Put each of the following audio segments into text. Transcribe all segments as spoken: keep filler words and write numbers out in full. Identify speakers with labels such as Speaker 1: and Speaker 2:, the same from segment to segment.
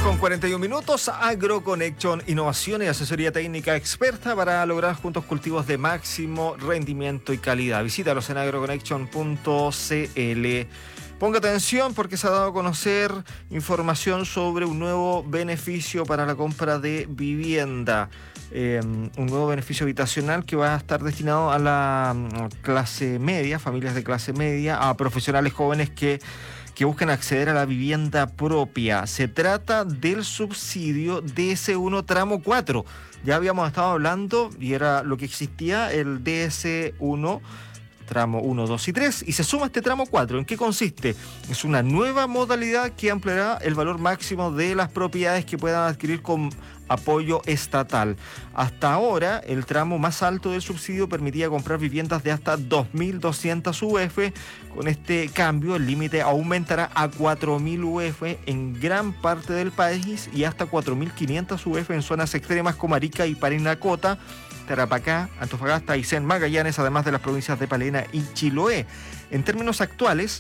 Speaker 1: con cuarenta y un minutos, AgroConnection, innovación y asesoría técnica experta para lograr juntos cultivos de máximo rendimiento y calidad. Visítalos en agroconnection punto c l. Ponga atención porque se ha dado a conocer información sobre un nuevo beneficio para la compra de vivienda. Eh, un nuevo beneficio habitacional que va a estar destinado a la clase media, familias de clase media, a profesionales jóvenes que que buscan acceder a la vivienda propia. Se trata del subsidio D S uno tramo cuatro. Ya habíamos estado hablando y era lo que existía, el D S uno tramo uno, dos y tres, y se suma este tramo cuatro. ¿En qué consiste? Es una nueva modalidad que ampliará el valor máximo de las propiedades que puedan adquirir con apoyo estatal. Hasta ahora, el tramo más alto del subsidio permitía comprar viviendas de hasta dos mil doscientas U F. Con este cambio, el límite aumentará a cuatro mil U F en gran parte del país y hasta cuatro mil quinientas U F en zonas extremas como Arica y Parinacota, Tarapacá, Antofagasta, Aysén, Magallanes, además de las provincias de Palena y Chiloé. En términos actuales,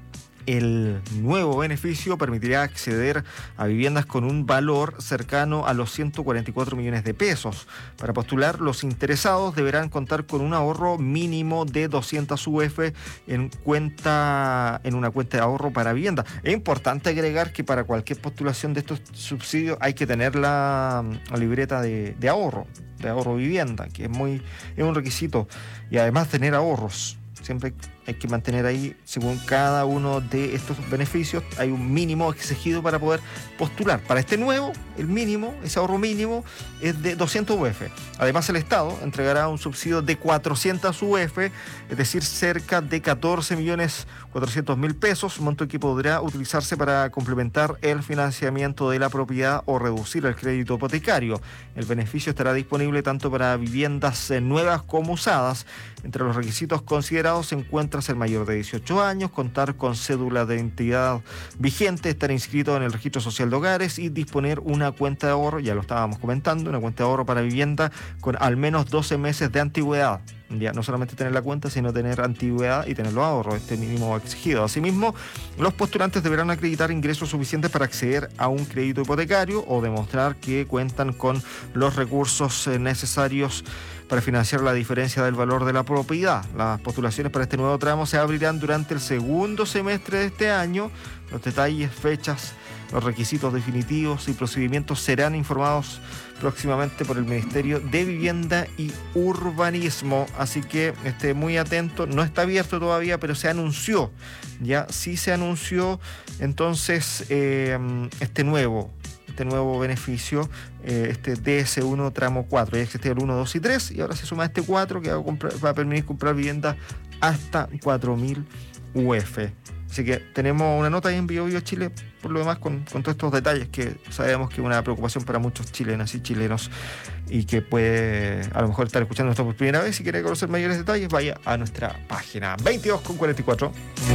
Speaker 1: el nuevo beneficio permitirá acceder a viviendas con un valor cercano a los ciento cuarenta y cuatro millones de pesos. Para postular, los interesados deberán contar con un ahorro mínimo de doscientas U F en cuenta en una cuenta de ahorro para vivienda. Es importante agregar que para cualquier postulación de estos subsidios hay que tener la, la libreta de, de ahorro, de ahorro vivienda, que es muy es un requisito, y además tener ahorros. Siempre hay que mantener ahí, según cada uno de estos beneficios, hay un mínimo exigido para poder postular. Para este nuevo, el mínimo, ese ahorro mínimo, es de doscientas U F. Además, el Estado entregará un subsidio de cuatrocientas U F, es decir, cerca de catorce millones cuatrocientos mil pesos, monto que podrá utilizarse para complementar el financiamiento de la propiedad o reducir el crédito hipotecario. El beneficio estará disponible tanto para viviendas nuevas como usadas. Entre los requisitos considerados se encuentra ser mayor de dieciocho años, contar con cédula de identidad vigente, estar inscrito en el registro social de hogares y disponer una cuenta de ahorro, ya lo estábamos comentando, una cuenta de ahorro para vivienda con al menos doce meses de antigüedad. Ya no solamente tener la cuenta, sino tener antigüedad y tener los ahorros, este mínimo exigido. Asimismo, los postulantes deberán acreditar ingresos suficientes para acceder a un crédito hipotecario o demostrar que cuentan con los recursos necesarios para financiar la diferencia del valor de la propiedad. Las postulaciones para este nuevo tramo se abrirán durante el segundo semestre de este año. Los detalles, fechas, los requisitos definitivos y procedimientos serán informados próximamente por el Ministerio de Vivienda y Urbanismo, así que esté muy atento. No está abierto todavía, pero se anunció, ya sí se anunció entonces eh, este nuevo este nuevo beneficio, eh, este D S uno tramo cuatro. Ya existía el uno, dos y tres y ahora se suma este cuatro que va a, comprar, va a permitir comprar vivienda hasta cuatro mil U F. Así que tenemos una nota ahí en Bio Bio Chile, por lo demás, con, con todos estos detalles que sabemos que es una preocupación para muchos chilenas y chilenos y que puede a lo mejor estar escuchando esto por primera vez. Si quiere conocer mayores detalles, vaya a nuestra página. veintidós con cuarenta y cuatro.